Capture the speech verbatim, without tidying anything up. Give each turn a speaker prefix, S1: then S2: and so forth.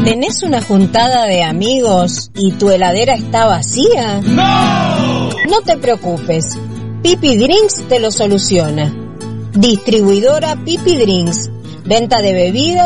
S1: ¿Tenés una juntada de amigos y tu heladera está vacía? ¡No! No te preocupes, Pipi Drinks te lo soluciona. Distribuidora Pipi Drinks, venta de bebidas